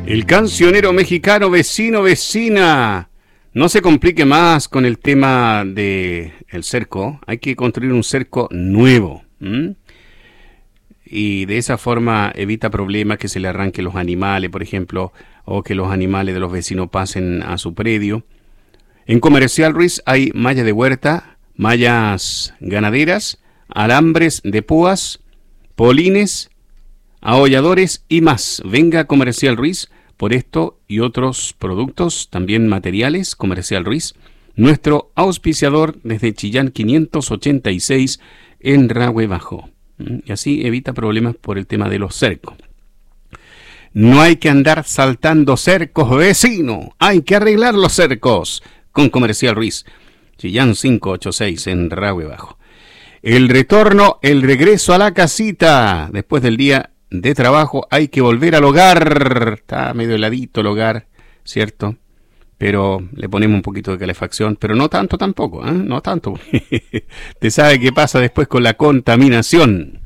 El cancionero mexicano, vecino, vecina. No se complique más con el tema del cerco. Hay que construir un cerco nuevo. Y de esa forma evita problemas que se le arranquen los animales, por ejemplo, o que los animales de los vecinos pasen a su predio. En Comercial Ruiz hay malla de huerta, mallas ganaderas, alambres de púas, polines, aholladores y más. Venga a Comercial Ruiz por esto y otros productos, también materiales. Comercial Ruiz, nuestro auspiciador desde Chillán 586 en Rahue Bajo. Y así evita problemas por el tema de los cercos. No hay que andar saltando cercos, vecino. Hay que arreglar los cercos con Comercial Ruiz. Chillán 586 en Rahue Bajo. El retorno, el regreso a la casita. Después del día de trabajo hay que volver al hogar. Está medio heladito el hogar, ¿cierto? Pero le ponemos un poquito de calefacción, pero no tanto tampoco, ¿eh? No tanto. Te sabe qué pasa después con la contaminación.